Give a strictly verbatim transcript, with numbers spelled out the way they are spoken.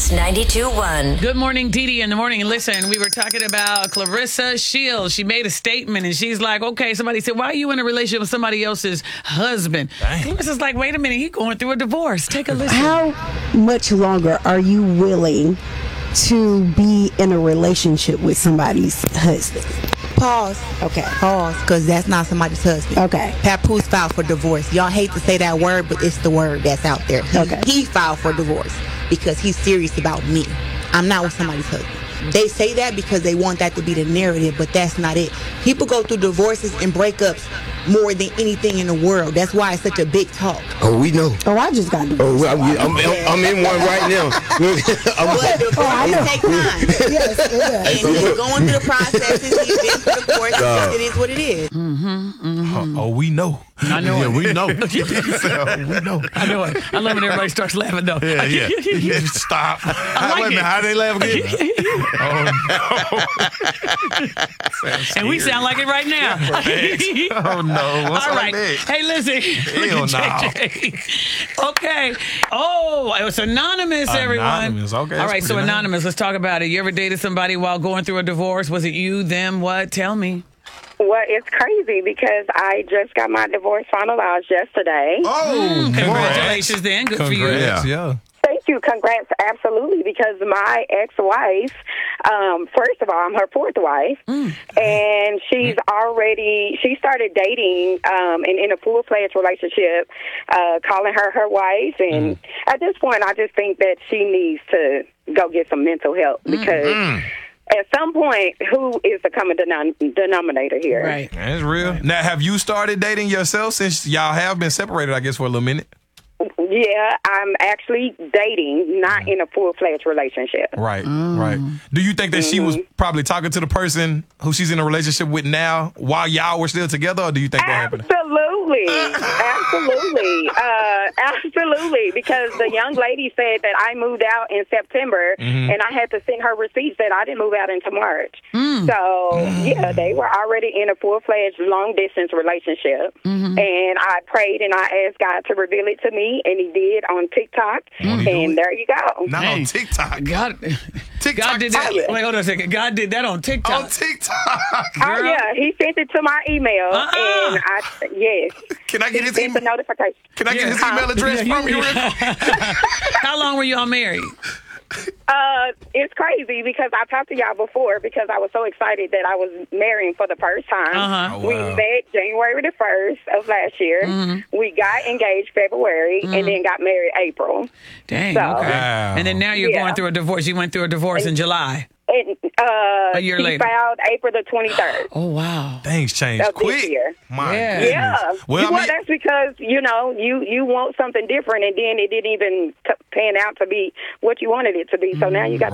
Mix ninety-two point one. Good morning, Dee Dee in the morning. And listen, we were talking about Clarissa Shields. She made a statement and she's like, okay, somebody said, why are you in a relationship with somebody else's husband? Dang. Clarissa's like, wait a minute, he's going through a divorce. Take a listen. How much longer are you willing to be in a relationship with somebody's husband? Pause. Okay. Pause, because that's not somebody's husband. Okay. Papoose filed for divorce. Y'all hate to say that word, but it's the word that's out there. He, Okay. he filed for divorce because he's serious about me. I'm not with somebody's husband. They say that because they want that to be the narrative, but that's not it. People go through divorces and breakups more than anything in the world. That's why it's such a big talk. Oh, we know. Oh, I just got Oh, divorced. well, I'm, I'm, I'm in one right now. But divorces take time. Yes, it does. And he's going through the processes. He's been through the course. God. It is what it is. Oh, oh, we know. I know Yeah, it. we know. we know. I know it. I love when everybody starts laughing, though. Yeah, yeah. yeah. Stop. like Wait a minute, it. how they laugh again? oh, no. And we sound like it right now. Oh, no. What's All like right. that? Hey, listen. Hell Look at J J. Okay. Oh, it was anonymous, everyone. Anonymous, okay, All that's right, so pretty nice. anonymous. Let's talk about it. You ever dated somebody while going through a divorce? Was it you, them, what? Tell me. Well, it's crazy because I just got my divorce finalized yesterday. Oh, Congratulations, then. Good for you. Congrats, yeah. Thank you. Congrats. Absolutely. Because my ex-wife, um, first of all, I'm her fourth wife, Mm. and she's already, she started dating um, and in a full-fledged relationship, uh, calling her her wife. And Mm. at this point, I just think that she needs to go get some mental help because Mm. at some point, who is the common denom- denominator here? Right. That's real. Now, have you started dating yourself since y'all have been separated, I guess, for a little minute? Yeah, I'm actually dating, not in a full-fledged relationship. Right, right. Do you think that she was probably talking to the person who she's in a relationship with now while y'all were still together, or do you think that happened? Absolutely, absolutely, uh, absolutely. Because the young lady said that I moved out in September, Mm-hmm. and I had to send her receipts that I didn't move out until March. So yeah, they were already in a full-fledged long-distance relationship, and I prayed and I asked God to reveal it to me, and He did on TikTok, Won't He do and it? there you go. Not Hey. on TikTok. God, TikTok. God did that. tell it. Wait, hold on a second. God did that on TikTok. On TikTok. Oh yeah, He sent it to my email, Uh-uh. and I yes. Can I get He his sent the email? notification. Can I get his Huh? email address Yeah, from you- you? How long were y'all married? Uh, it's crazy because I talked to y'all before because I was so excited that I was marrying for the first time. Uh-huh. Oh, We wow. met January the first of last year. Mm-hmm. We got engaged February and then got married April. Dang, So- okay. Wow. And then now you're Yeah. going through a divorce. You went through a divorce in July. And uh, A year she later. filed April the twenty-third. Oh, wow. Things changed Of this quick. year. My Yeah. goodness. Yeah. Well, I well, mean, that's because, you know, you, you want something different and then it didn't even t- pan out to be what you wanted it to be. So now you got